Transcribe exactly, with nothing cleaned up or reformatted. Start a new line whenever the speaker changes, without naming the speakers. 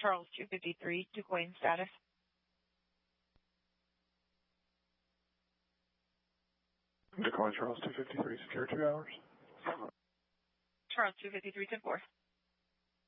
Charles two fifty-three, Duquesne status.
Decline Charles two fifty-three, secure two hours.
Charles two fifty-three, ten four.